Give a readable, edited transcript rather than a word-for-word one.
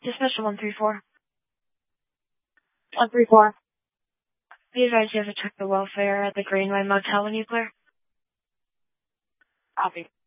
Dispatcher 134. 134. Be advised you have to check the welfare at the Greenway Motel when you clear. Copy.